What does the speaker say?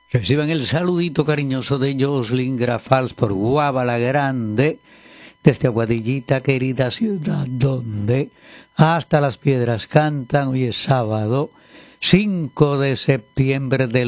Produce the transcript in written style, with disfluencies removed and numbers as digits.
Reciban el saludito cariñoso de Jocelyn Grafals por Guabala Grande, desde Aguadillita, querida ciudad donde hasta las piedras cantan. Hoy es sábado 5 de septiembre del